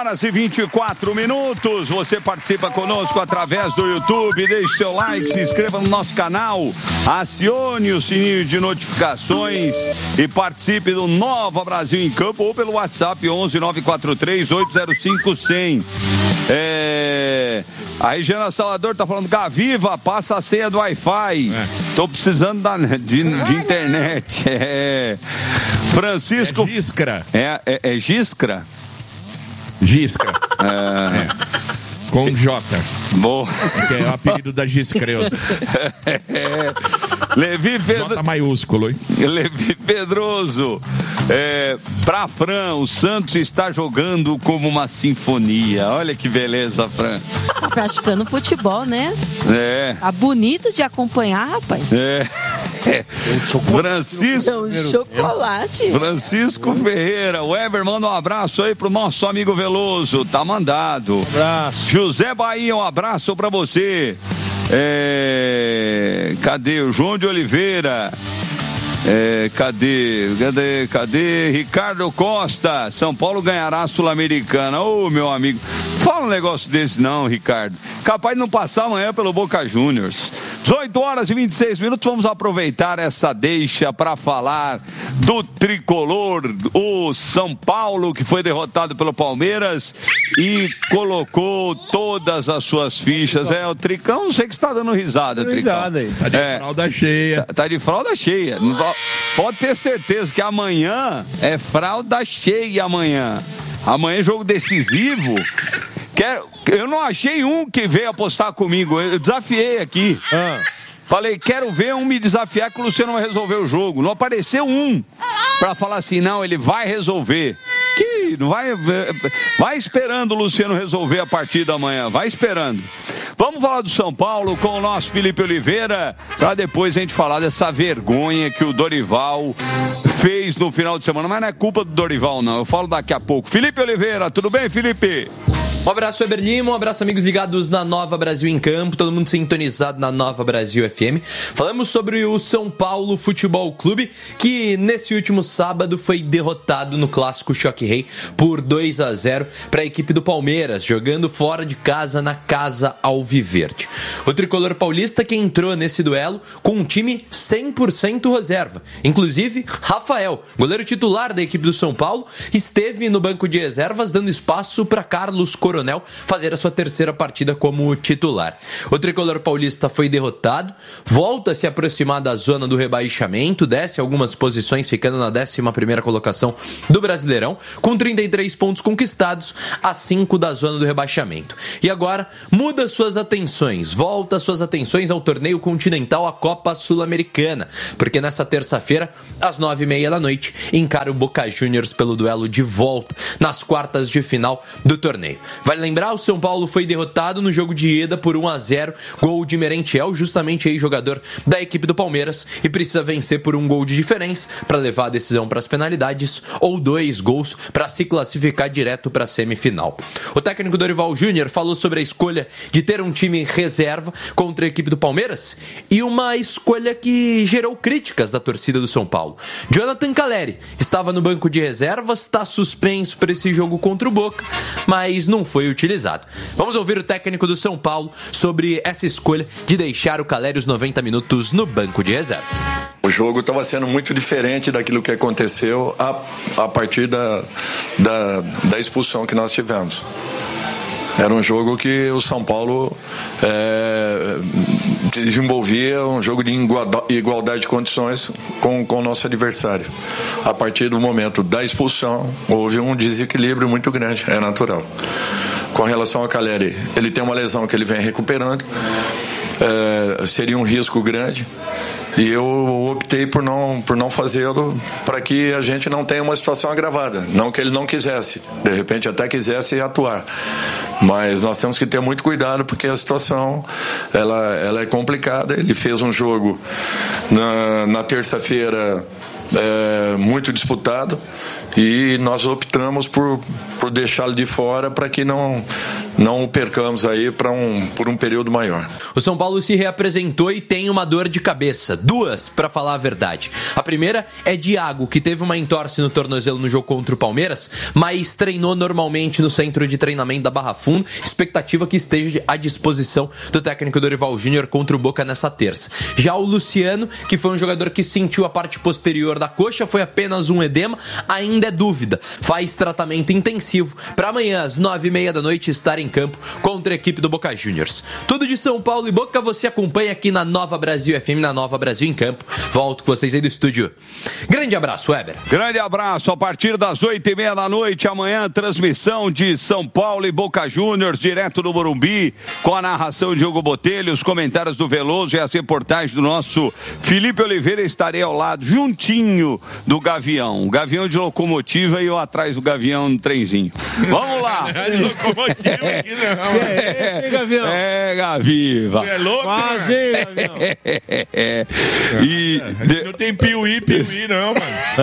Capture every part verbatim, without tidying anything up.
horas e vinte e quatro minutos. Você participa conosco através do YouTube. Deixe seu like, se inscreva no nosso canal, acione o sininho de notificações e participe do Nova Brasil em Campo ou pelo WhatsApp onze nove quatro três oito zero cinco cem. É... A Regiana Salador tá falando, Gaviva, passa a senha do Wi-Fi. É. Tô precisando da, de, de internet. É... Francisco... É Giscra. É, é, é Giscra? Giscra. É... é. Com J. Bom. Que é o apelido da Giscreusa. É. Levi Pedroso. J maiúsculo, hein? Levi Pedroso. É, pra Fran, o Santos está jogando como uma sinfonia. Olha que beleza, Fran. Tá praticando futebol, né? É. Tá bonito de acompanhar, rapaz. É. É. Francisco. É um chocolate. Francisco Ferreira. O Ever manda um abraço aí pro nosso amigo Veloso. Tá mandado. Um abraço. José Bahia, um abraço pra você. É... Cadê o João de Oliveira? É, cadê, cadê, cadê? Ricardo Costa, São Paulo ganhará a Sul-Americana. Ô, oh, meu amigo, fala um negócio desse não, Ricardo. Capaz de não passar amanhã pelo Boca Juniors. dezoito horas e vinte e seis minutos, vamos aproveitar essa deixa para falar do tricolor, o São Paulo, que foi derrotado pelo Palmeiras e colocou todas as suas fichas. É, o Tricão, não sei que está dando risada, Tricão. Risada aí. Tá de é, fralda cheia. Tá, tá de fralda cheia. Pode ter certeza que amanhã é fralda cheia amanhã. Amanhã é jogo decisivo. Quero, eu não achei um que veio apostar comigo. Eu desafiei aqui. Ah. Falei, quero ver um me desafiar que o Luciano vai resolver o jogo. Não apareceu um pra falar assim, não, ele vai resolver. Que não vai, vai esperando o Luciano resolver a partida amanhã. Vai esperando. Vamos falar do São Paulo com o nosso Felipe Oliveira, para depois a gente falar dessa vergonha que o Dorival fez no final de semana. Mas não é culpa do Dorival, não. Eu falo daqui a pouco. Felipe Oliveira, tudo bem, Felipe? Um abraço, Weber Lima, um abraço, amigos ligados na Nova Brasil em Campo, todo mundo sintonizado na Nova Brasil F M. Falamos sobre o São Paulo Futebol Clube, que nesse último sábado foi derrotado no clássico Choque Rei por dois a zero para a equipe do Palmeiras, jogando fora de casa na Casa Alviverde. O tricolor paulista que entrou nesse duelo com um time cem por cento reserva. Inclusive, Rafael, goleiro titular da equipe do São Paulo, esteve no banco de reservas dando espaço para Carlos Coronel fazer a sua terceira partida como titular. O tricolor paulista foi derrotado, volta a se aproximar da zona do rebaixamento, desce algumas posições, ficando na décima primeira colocação do Brasileirão, com trinta e três pontos conquistados, a cinco da zona do rebaixamento. E agora muda suas atenções, volta suas atenções ao torneio continental, a Copa Sul-Americana, porque nessa terça-feira, às nove e meia da noite, encara o Boca Juniors pelo duelo de volta nas quartas de final do torneio. Vale lembrar, o São Paulo foi derrotado no jogo de ida por um a zero, gol de Merentiel, justamente aí jogador da equipe do Palmeiras, e precisa vencer por um gol de diferença para levar a decisão para as penalidades, ou dois gols para se classificar direto para a semifinal. O técnico Dorival Júnior falou sobre a escolha de ter um time reserva contra a equipe do Palmeiras e uma escolha que gerou críticas da torcida do São Paulo. Jonathan Calleri estava no banco de reservas, está suspenso para esse jogo contra o Boca, mas não foi utilizado. Vamos ouvir o técnico do São Paulo sobre essa escolha de deixar o Calleri os noventa minutos no banco de reservas. O jogo estava sendo muito diferente daquilo que aconteceu a, a partir da, da, da expulsão que nós tivemos. Era um jogo que o São Paulo é, desenvolvia um jogo de igualdade de condições com, com o nosso adversário. A partir do momento da expulsão, houve um desequilíbrio muito grande, é natural. Com relação ao Calleri, ele tem uma lesão que ele vem recuperando, é, seria um risco grande, e eu optei por não, por não fazê-lo, para que a gente não tenha uma situação agravada. Não que ele não quisesse, de repente até quisesse atuar, mas nós temos que ter muito cuidado, porque a situação ela, ela é complicada. Ele fez um jogo na, na terça-feira é, muito disputado, e nós optamos por, por deixá-lo de fora para que não, não percamos aí pra um, por um período maior. O São Paulo se reapresentou e tem uma dor de cabeça. Duas, pra falar a verdade. A primeira é Diago, que teve uma entorse no tornozelo no jogo contra o Palmeiras, mas treinou normalmente no centro de treinamento da Barra Funda. Expectativa que esteja à disposição do técnico Dorival Júnior contra o Boca nessa terça. Já o Luciano, que foi um jogador que sentiu a parte posterior da coxa, foi apenas um edema, ainda é dúvida. Faz tratamento intensivo para amanhã às nove e meia da noite estar em campo contra a equipe do Boca Juniors. Tudo de São Paulo e Boca você acompanha aqui na Nova Brasil F M, na Nova Brasil em Campo. Volto com vocês aí do estúdio. Grande abraço, Weber. Grande abraço. A partir das oito e meia da noite, amanhã, transmissão de São Paulo e Boca Juniors, direto do Morumbi, com a narração de Diogo Botelho, os comentários do Veloso e as reportagens do nosso Felipe Oliveira. Estarei ao lado, juntinho do Gavião. O Gavião de locomotiva e eu atrás do Gavião no trenzinho. Vamos lá. De locomotiva aqui não. É, é, Gavião. É, Gaviva. É louco, Mas, hein, Gavião. É, e de... Não tem piuí, piuí não,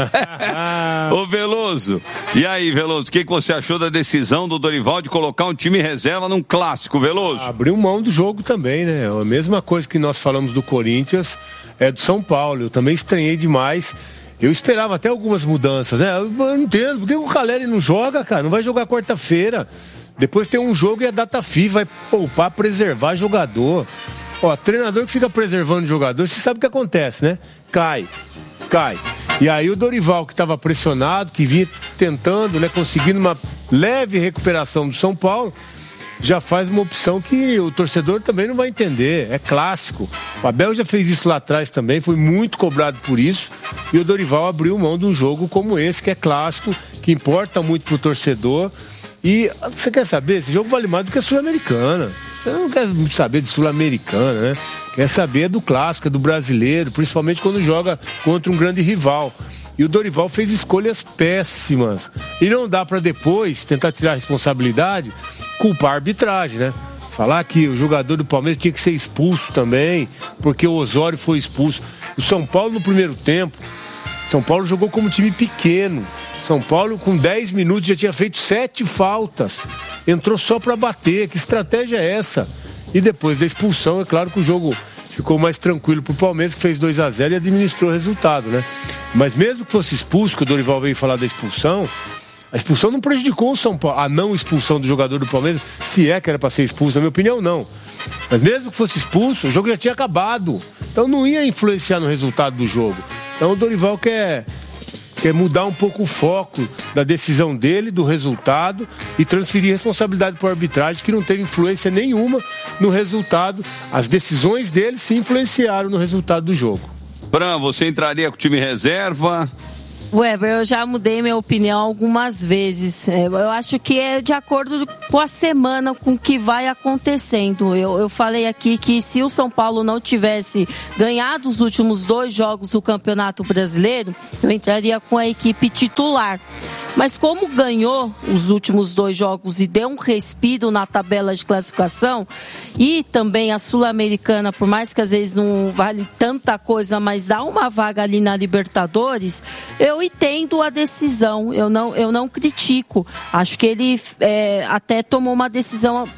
mano. Ô Veloso, e aí, Veloso, o que, que você achou da decisão do Dorival de colocar um time reserva num clássico, Veloso? Abriu mão do jogo também, né? A mesma coisa que nós falamos do Corinthians é do São Paulo. Eu também estranhei demais. Eu esperava até algumas mudanças, né? Eu não entendo, por que o Caleri não joga, cara? Não vai jogar quarta-feira. Depois tem um jogo e a data FIFA vai poupar, preservar jogador. Ó, treinador que fica preservando jogador, você sabe o que acontece, né? Cai, cai. E aí o Dorival, que estava pressionado, que vinha tentando, né, conseguindo uma leve recuperação do São Paulo, já faz uma opção que o torcedor também não vai entender. É clássico. O Abel já fez isso lá atrás também, foi muito cobrado por isso. E o Dorival abriu mão de um jogo como esse, que é clássico, que importa muito pro torcedor. E você quer saber? Esse jogo vale mais do que a Sul-Americana. Você não quer saber de Sul-Americana, né? Quer saber do clássico, do brasileiro, principalmente quando joga contra um grande rival. E o Dorival fez escolhas péssimas. E não dá para depois tentar tirar a responsabilidade, culpar a arbitragem, né? Falar que o jogador do Palmeiras tinha que ser expulso também, porque o Osório foi expulso. O São Paulo no primeiro tempo, São Paulo jogou como time pequeno. São Paulo com dez minutos já tinha feito sete faltas. Entrou só para bater. Que estratégia é essa? E depois da expulsão, é claro que o jogo ficou mais tranquilo pro Palmeiras, que fez dois a zero e administrou o resultado, né? Mas mesmo que fosse expulso, que o Dorival veio falar da expulsão, a expulsão não prejudicou o São Paulo. A não expulsão do jogador do Palmeiras, se é que era para ser expulso, na minha opinião, não. Mas mesmo que fosse expulso, o jogo já tinha acabado. Então não ia influenciar no resultado do jogo. Então o Dorival quer... quer mudar um pouco o foco da decisão dele, do resultado, e transferir responsabilidade para a arbitragem, que não teve influência nenhuma no resultado. As decisões dele se influenciaram no resultado do jogo. Fran, você entraria com o time reserva? Weber, eu já mudei minha opinião algumas vezes. Eu acho que é de acordo com a semana, com o que vai acontecendo. Eu, eu falei aqui que se o São Paulo não tivesse ganhado os últimos dois jogos do Campeonato Brasileiro, eu entraria com a equipe titular. Mas como ganhou os últimos dois jogos e deu um respiro na tabela de classificação, e também a Sul-Americana, por mais que às vezes não vale tanta coisa, mas dá uma vaga ali na Libertadores, eu entendo a decisão, eu não, eu não critico. Acho que ele é, até tomou uma decisão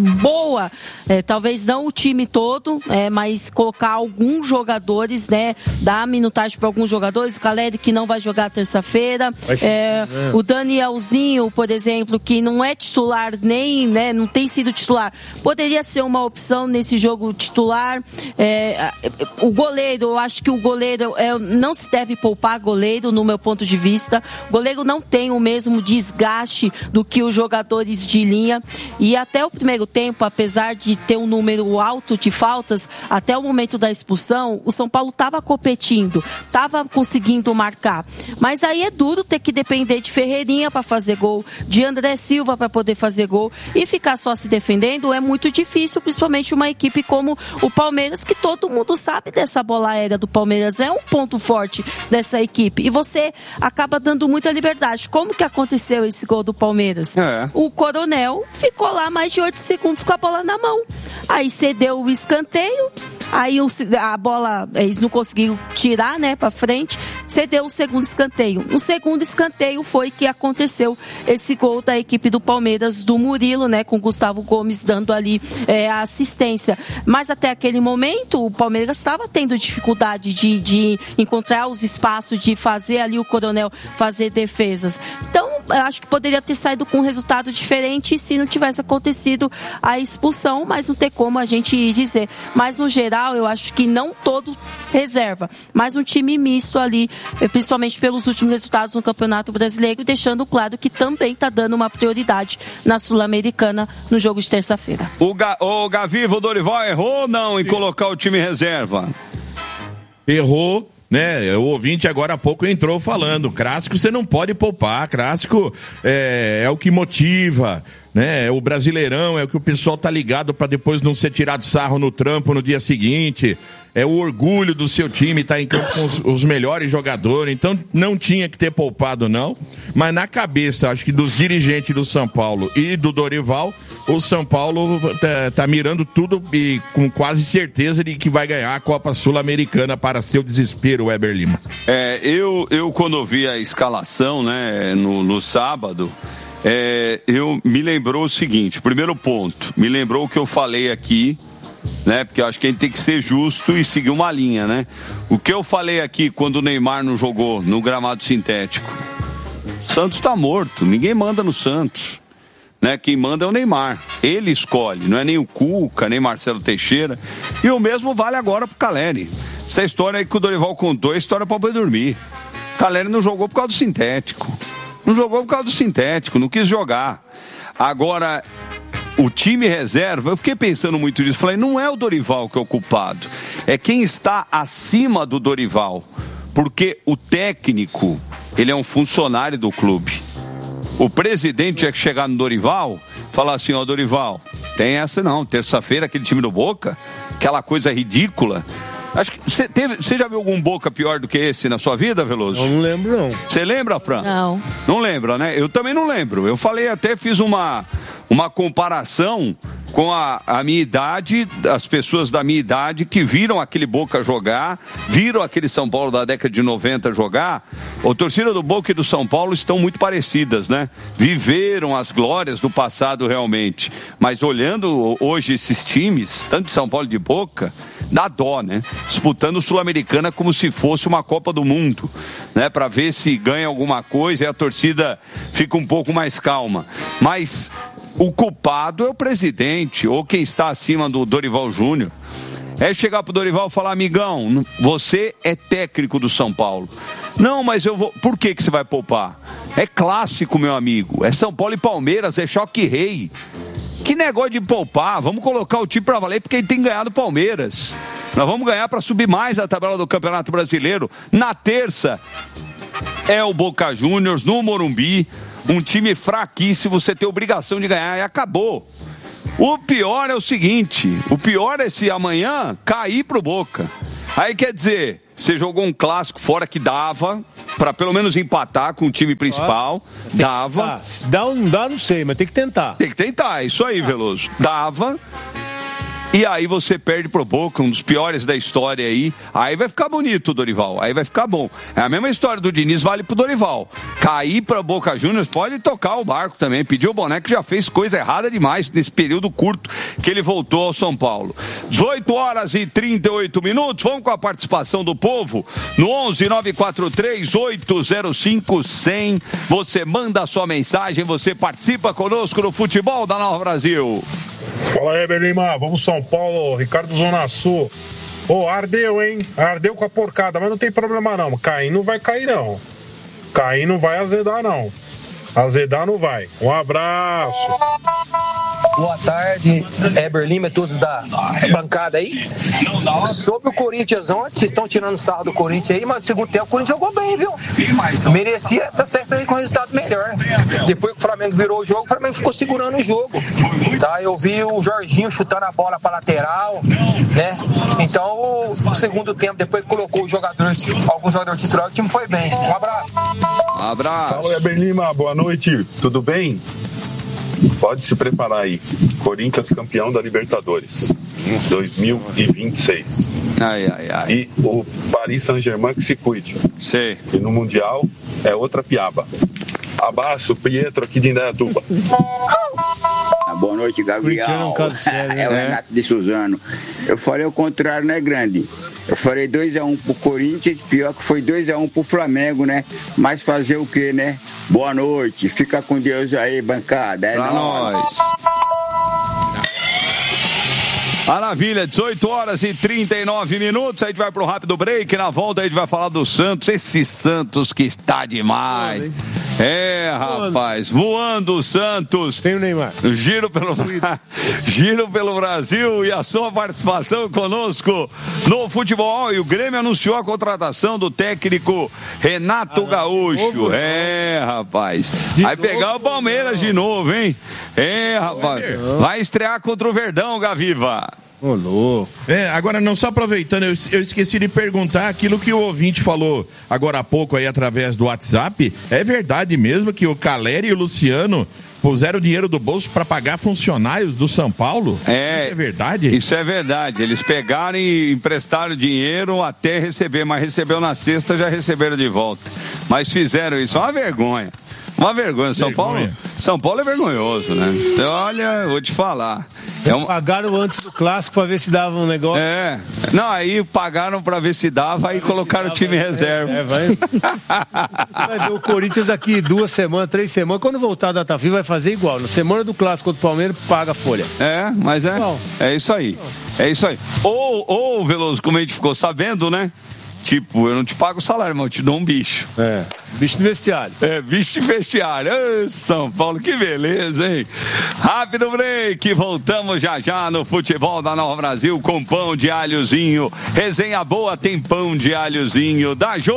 boa, é, talvez não o time todo, é, mas colocar alguns jogadores, né, dar minutagem para alguns jogadores, o Caleri que não vai jogar terça-feira, é, o Danielzinho, por exemplo, que não é titular nem, né, não tem sido titular, poderia ser uma opção nesse jogo titular. É, o goleiro, eu acho que o goleiro é, não se deve poupar goleiro, no meu ponto de vista. O goleiro não tem o mesmo desgaste do que os jogadores de linha, e até o primeiro tempo, apesar de ter um número alto de faltas, até o momento da expulsão, o São Paulo estava competindo, estava conseguindo marcar. Mas aí é duro ter que depender de Ferreirinha para fazer gol, de André Silva para poder fazer gol, e ficar só se defendendo é muito difícil, principalmente uma equipe como o Palmeiras, que todo mundo sabe dessa bola aérea do Palmeiras, é um ponto forte dessa equipe, e você acaba dando muita liberdade. Como que aconteceu esse gol do Palmeiras? É. O Coronel ficou lá mais de oito segundos com a bola na mão. Aí cedeu o escanteio, Aí o, a bola, eles não conseguiram tirar, né, pra frente, cedeu o segundo escanteio. No segundo escanteio foi que aconteceu esse gol da equipe do Palmeiras, do Murilo, né, com o Gustavo Gomes dando ali é, a assistência. Mas até aquele momento, o Palmeiras estava tendo dificuldade de, de encontrar os espaços, de fazer ali o Coronel fazer defesas. Então, eu acho que poderia ter saído com um resultado diferente se não tivesse acontecido a expulsão, mas não tem como a gente dizer. Mas, no geral, eu acho que não todo reserva, mas um time misto ali, principalmente pelos últimos resultados no Campeonato Brasileiro, deixando claro que também está dando uma prioridade na Sul-Americana no jogo de terça-feira. O, Ga, o Gavivo, o Dorival errou ou não em colocar o time reserva? Errou, né? O ouvinte agora há pouco entrou falando, clássico você não pode poupar, clássico é, é o que motiva, né? É o Brasileirão, é o que o pessoal tá ligado para depois não ser tirado sarro no trampo no dia seguinte, é o orgulho do seu time estar tá em campo com os, os melhores jogadores, então não tinha que ter poupado não, mas na cabeça, acho que dos dirigentes do São Paulo e do Dorival, o São Paulo tá, tá mirando tudo e com quase certeza de que vai ganhar a Copa Sul-Americana, para seu desespero, Weber Lima. É, eu, eu quando vi a escalação, né, no, no sábado, é, eu me lembrou o seguinte, primeiro ponto, me lembrou o que eu falei aqui, né, porque eu acho que a gente tem que ser justo e seguir uma linha, né? O que eu falei aqui quando o Neymar não jogou no gramado sintético? O Santos tá morto, ninguém manda no Santos. Né, quem manda é o Neymar, ele escolhe, não é nem o Cuca, nem Marcelo Teixeira, e o mesmo vale agora pro Caleri. Essa história aí que o Dorival contou é história pra poder dormir. O Caleri não jogou por causa do sintético, não jogou por causa do sintético, não quis jogar. Agora, o time reserva, eu fiquei pensando muito nisso, falei, não é o Dorival que é o culpado, é quem está acima do Dorival, porque o técnico, ele é um funcionário do clube. O presidente tinha que chegar no Dorival, falar assim, ó, Dorival, tem essa não, terça-feira aquele time do Boca, aquela coisa ridícula. Acho que você teve, você já viu algum Boca pior do que esse na sua vida, Veloso? Eu não lembro, não. Você lembra, Fran? Não. Não lembra, né? Eu também não lembro. Eu falei, até fiz uma, uma comparação com a, a minha idade, as pessoas da minha idade que viram aquele Boca jogar, viram aquele São Paulo da década de noventa jogar. A torcida do Boca e do São Paulo estão muito parecidas, né? Viveram as glórias do passado realmente. Mas olhando hoje esses times, tanto de São Paulo e de Boca, dá dó, né? Disputando Sul-Americana como se fosse uma Copa do Mundo, né? Para ver se ganha alguma coisa e a torcida fica um pouco mais calma. Mas o culpado é o presidente ou quem está acima do Dorival Júnior. É chegar pro Dorival e falar, amigão, você é técnico do São Paulo. Não, mas eu vou... Por que que você vai poupar? É clássico, meu amigo. É São Paulo e Palmeiras, é choque rei. Que negócio de poupar? Vamos colocar o time pra valer porque ele tem ganhado o Palmeiras. Nós vamos ganhar para subir mais a tabela do Campeonato Brasileiro. Na terça é o Boca Juniors no Morumbi. Um time fraquíssimo, você tem obrigação de ganhar e acabou. O pior é o seguinte, o pior é se amanhã cair pro Boca. Aí quer dizer, você jogou um clássico fora que dava, para pelo menos empatar com o time principal, dava. Dá ou não dá, não sei, mas tem que tentar. Tem que tentar, é isso aí, Veloso. Dava. E aí você perde pro Boca, um dos piores da história aí. Aí vai ficar bonito, Dorival. Aí vai ficar bom. É a mesma história do Diniz, vale pro Dorival. Cair pra Boca Juniors, pode tocar o barco também. Pediu o boné que já fez coisa errada demais nesse período curto que ele voltou ao São Paulo. dezoito horas e trinta e oito minutos. Vamos com a participação do povo no onze nove quatro três oito zero cinco cem. Você manda a sua mensagem, você participa conosco no Futebol da Nova Brasil. Fala aí, Belima, vamos São Paulo, Ricardo Zona Sul. Ô, oh, ardeu, hein? Ardeu com a porcada, mas não tem problema não. Cair não vai cair, não. Cair não vai azedar, não. Azedar não vai. Um abraço. Boa tarde, Heber Lima, todos da bancada aí. Sobre o Corinthians ontem, vocês estão tirando sarro do Corinthians aí, mas no segundo tempo o Corinthians jogou bem, viu? Merecia estar certo aí com resultado melhor. Depois que o Flamengo virou o jogo, o Flamengo ficou segurando o jogo. Tá? Eu vi o Jorginho chutando a bola para lateral, né? Então, no segundo tempo, depois que colocou os jogadores, alguns jogadores titulares, o time foi bem. Um abraço. Um abraço. Fala, Heber Lima, boa noite, tudo bem? pode se preparar aí. Corinthians campeão da Libertadores dois mil e vinte e seis. Ai, ai, ai. E o Paris Saint-Germain que se cuide. Sei. E no Mundial é outra piaba. Abraço, Pietro aqui de Indaiatuba. Boa noite, Gabriel. É o Renato de Suzano. Eu falei o contrário, né, grande? Eu falei dois a um pro Corinthians, pior que foi dois a um pro Flamengo, né? Mas fazer o quê, né? Boa noite, fica com Deus aí, bancada. É pra nóis. nós. Maravilha, dezoito horas e trinta e nove minutos, a gente vai pro rápido break, na volta a gente vai falar do Santos, esse Santos que está demais. É, rapaz, voando o Santos. Tem o Neymar. Giro pelo, Giro pelo Brasil e a sua participação conosco no futebol. E o Grêmio anunciou a contratação do técnico Renato ah, Gaúcho. Novo, é, rapaz. De vai novo, pegar o Palmeiras de novo, hein? É, rapaz. Vai estrear contra o Verdão, Gaviva. Ô, louco. É, agora não, só aproveitando, eu, eu esqueci de perguntar aquilo que o ouvinte falou agora há pouco aí através do WhatsApp. É verdade mesmo que o Caleri e o Luciano puseram dinheiro do bolso para pagar funcionários do São Paulo? É, isso é verdade? Isso é verdade. Eles pegaram e emprestaram dinheiro até receber, mas recebeu na sexta, já receberam de volta. Mas fizeram isso, é uma vergonha. Uma vergonha. São vergonha. Paulo, São Paulo é vergonhoso, né? Olha, vou te falar. É um... Pagaram antes do clássico pra ver se dava um negócio. É. Não, aí pagaram pra ver se dava, aí colocaram o time em reserva. É, vai. Vai ver o Corinthians daqui duas semanas, três semanas. Quando voltar a data FIFA, vai fazer igual. Na semana do clássico contra o Palmeiras, paga a folha. É, mas é. Igual. É isso aí. É isso aí. Ou, ou, Veloso, como a gente ficou sabendo, né? Tipo, eu não te pago o salário, mas eu te dou um bicho. É, bicho de vestiário. É, bicho de vestiário. Ô, São Paulo, que beleza, hein? Rápido break, voltamos já já no futebol da Nova Brasil com pão de alhozinho. Resenha boa tem pão de alhozinho da Jo.